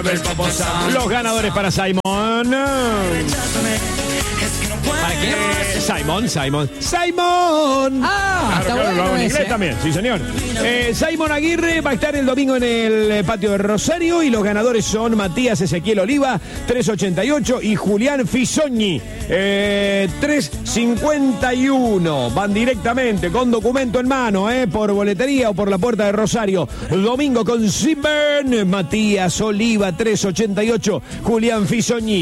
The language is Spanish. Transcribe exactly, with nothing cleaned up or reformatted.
Los ganadores para Simon. ¿Para qué? Simon, Simon, Simon. Ah, está Claro, bueno en ese. inglés también, sí señor. Eh, Simon Aguirre va a estar el domingo en el patio de Rosario y los ganadores son Matías Ezequiel Oliva, tres ochenta y ocho, y Julián Fisogni, eh, tres cincuenta y uno. Van directamente con documento en mano, eh, por boletería o por la puerta de Rosario. Domingo con Simburn, Matías Oliva, tres ochenta y ocho, Julián Fisogni.